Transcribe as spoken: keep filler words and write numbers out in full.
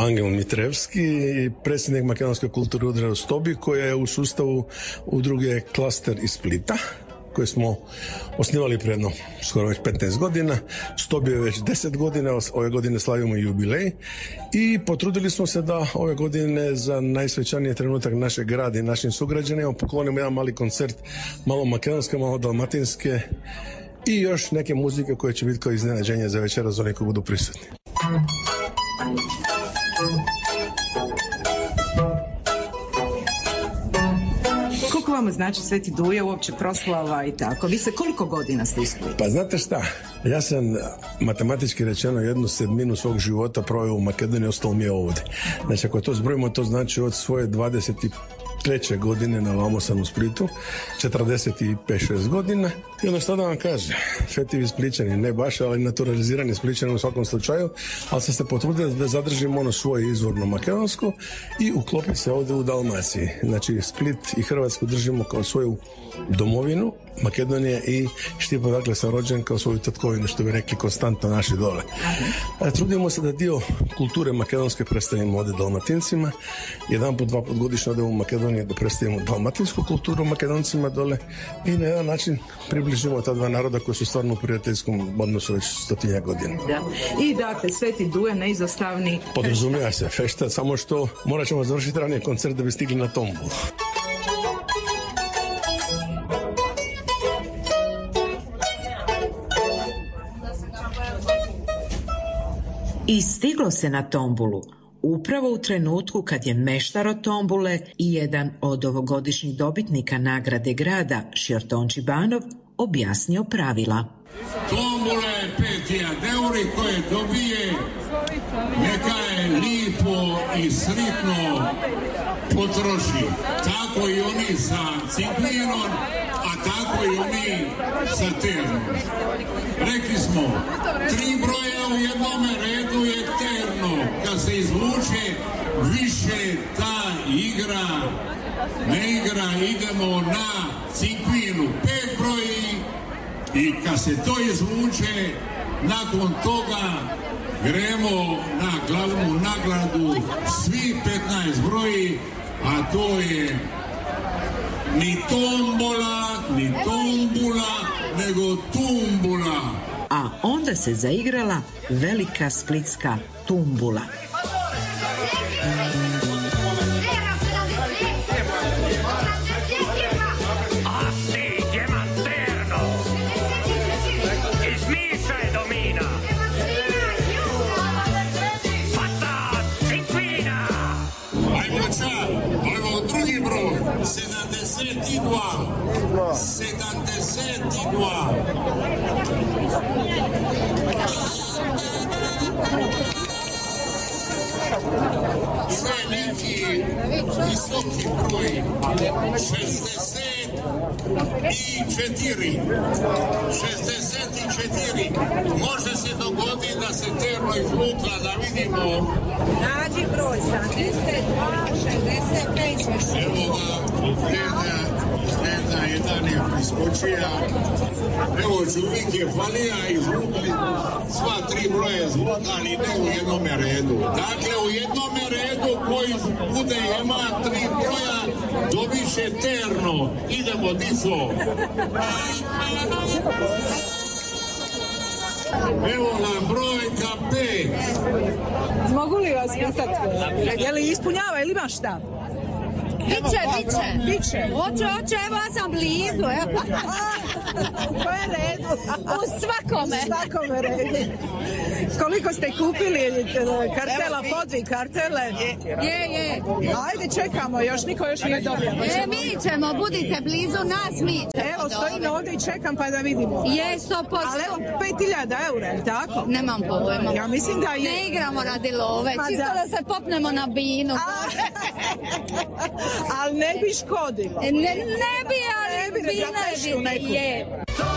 Angel Mitrevski, predsjednik makedonske kulturne udruge Stobi, koja je u sustavu udruge Klaster iz Splita, koje smo osnivali predno skoro već petnaest godina. Stobi je već deset godina, ove godine slavimo jubilej i potrudili smo se da ove godine za najsvećaniji trenutak našeg grada i našim sugrađanima poklonimo jedan mali koncert, malo makedonske, malo dalmatinske i još neke muzike koje će biti kao iznenađenje za večera za one koji budu prisutni. Koliko vama znači Sveti Duje, uopće proslava i tako? Vi se koliko godina ste ispili? Pa znate šta, ja sam matematički rečeno jednu sedminu svog života proveo u Makedoniji, ostalo mi je ovdje. Znači ako to zbrojimo, to znači od svoje dvadeset treće godine na vamo sam u Splitu, četrdeset pet šest godina. I ono što da vam kaže, fetivi Spličani, ne baš, ali naturalizirani Spličani u svakom slučaju, ali sam se potrudio da zadržim ono svoje izvorno makedonsko i uklopi se ovdje u Dalmaciji. Znači Split i Hrvatsku držimo kao svoju domovinu Makedonije i Štipa, dakle, sam rođen kao svoju tatkovinu, što bi rekli konstantno naši dole. E, trudimo se da dio kulture makedonske predstavimo ovdje Dalmatincima. Jedan put, dva put godišnje odemo u Makedoniju da predstavimo dalmatinsku kulturu Makedoncima dole i na jedan način približimo ta dva naroda koji su stvarno u prijateljskom odnosu već stotinja godina. Da. I dakle, Sveti Duje, neizostavni... Podrazumijeva se fešta, samo što morat ćemo završiti ranije koncert da bi stigli na tombolu. I stiglo se na tombulu, upravo u trenutku kad je meštaro tombule i jedan od ovogodišnjih dobitnika nagrade grada, Šjortonči Banov, objasnio pravila. Tombula je pet hiljada euri koje dobije, neka je lipo i sritno potroši. Tako i oni sa Cinkvinom, a tako i oni sa Ternom. Rekli smo, tri broja u jednom redu je Terno. Kad se izvuče, više ta igra ne igra, idemo na Cinkvinu. Pet broji i kad se to izvuče, nakon toga gremo na glavnu nagradu, svi petnaest broji, a to je ni tombola, ni tombula, nego tumbula. A onda se zaigrala velika splitska tumbula. sedamdeset dva. sedamdeset dva. Sve neki visoki broj. šezdeset četiri. šezdeset četiri. Može se dogoditi da se Terno izvukla, da vidimo. Nađi broj sedamdeset dva, šezdeset pet. Evo ga, izgleda, izgleda, jedan je priskočija. Evo čovjek je falija, izvukli sva tri broje izvukli, ali ne u jednome redu. Dakle, u jednome redu koji bude ima tri broja, dobit će Terno. Idemo, dico. Evo nam brojka pet. Mogu li vas pitati, je li ispunjava ili ima šta? Biće, biće. Biće. Oće, oće, evo ja sam blizu, evo. U kojem redu? U svakome. U svakome redu. Koliko ste kupili kartela, po dvi kartele? Je, je. Ajde, čekamo, još niko još nije dobio. E, mi ćemo, budite blizu nas, mi ćemo. Evo, stojim ovdje i čekam pa da vidimo. Je, sto posto. Ali evo, pet hiljada eura, je li tako? Nemam pojma. Ja mislim da je. Ne igramo radi love, Ma čisto da. da se popnemo na binu. Ali ne bi škodilo. Ne, ne bi, ali Ne bi, da bina flešu je neku. je.